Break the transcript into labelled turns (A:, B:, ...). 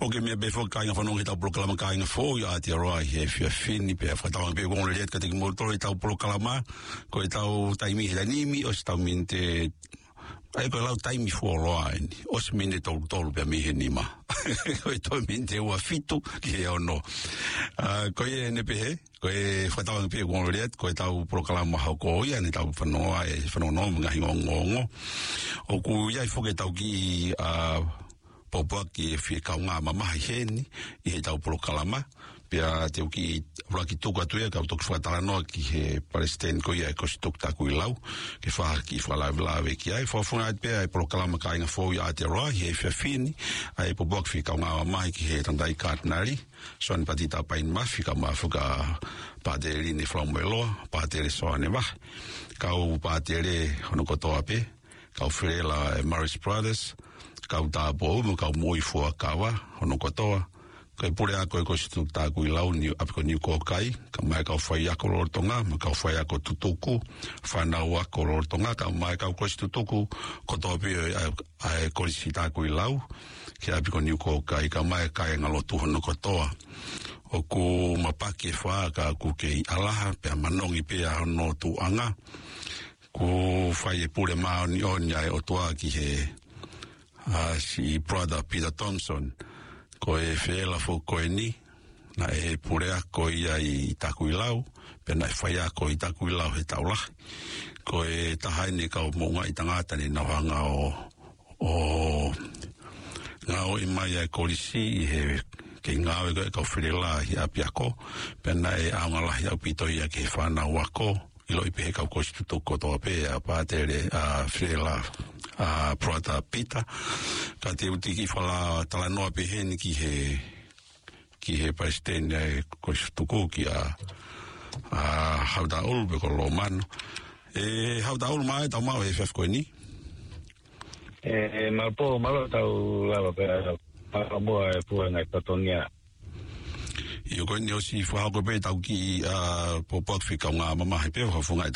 A: Ok, me befo kainga whanong he tau proklama kainga fo i Aotearoa he whiawhini pe whatawang pe kong leet katik motoro i tau proklama ko i tau taimi he tanimi o si tau minte ai ko lau taimi fo roa ni o si minte tolu pe mihe nima ko i tau minte ua fitu ki he ono ko i ne pe he ko e whatawang pe kong leet ko i tau proklama hau ko ia ni tau whanoa e whanoa mga hingongongo o ku iai foke tau ki Popa ki e whie kaunga mamahi heni i he tau proklama pia te uki raki tuka tuia kau toki whatalanoa ki he Palestine ko ia e kosi tuk taku i lau ke whaha ki whalawelawe ki ai whawhunga ait pia e proklama ka inga fōu i Aotearoa hi e whiawhini ai Popa ki whie kaunga mamahi ki he tandai kātinari soani pati tā pain mafi ka mawhuka pātere ni whaumeloa pātere soane wah kau pātere hono kotoa pe kau whirela e Morris Brothers kau tāpou, mo kau moi fua kawa, hono kotoa. Kai pure ako e kositu tāku i lau ni apiko niu kōkai, ka mai kau whai ako rorotonga, ma kau whai ako tutuku, whanau ako rorotonga, ka mai kau kositu tuku, kotoa pio ai korisi tāku i lau, ki apiko niu kōkai, ka mai kai ngalotu hono kotoa. O ku mapaki e whaa ka ku kei alaha, pia manongi pia hono tuanga, ku whai e pure mao ni onia e o tua ki he si brother Peter Thompson ko e wheela fo koe ni na e purea ko ia i taku i lau pe na e whaia ko i taku i lau he taulahi ko e tahaine kau mounga i tangata ni na wanga o ngao i mai e korisi i he ke ngao e kau whirela hi apiako pe na e aunga lahi au pito ia ke whanau wako ilo i pehe kau kositu kotoa pe a pātere a whirela Prata Peter ka te uti ki whala talanoa peheni ki he Palestine kosistuku ki a Haudaulu pe ko Lomano Haudaulu mai tau mau he whefkoe ni
B: Malpo malo tau lava pe mua e pua ngai patonia
A: Io koe ni o si whahako pe tau ki Popak whikau ngā mamahe pe whafunga